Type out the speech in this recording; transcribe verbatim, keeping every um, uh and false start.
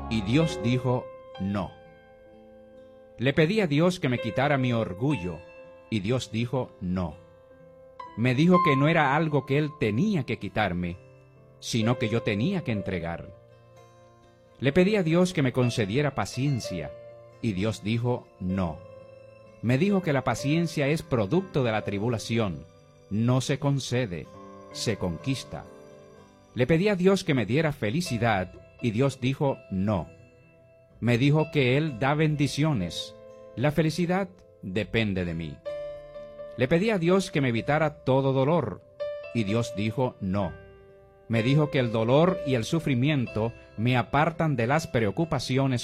y Dios dijo, no. Le pedí a Dios que me quitara mi orgullo, y Dios dijo, no. Me dijo que no era algo que Él tenía que quitarme, sino que yo tenía que entregar. Le pedí a Dios que me concediera paciencia, y Dios dijo, no. Me dijo que la paciencia es producto de la tribulación, no se concede, se conquista. Le pedí a Dios que me diera felicidad, y Dios dijo, no. Me dijo que Él da bendiciones, la felicidad depende de mí. Le pedí a Dios que me evitara todo dolor, y Dios dijo, no. Me dijo que el dolor y el sufrimiento me apartan de las preocupaciones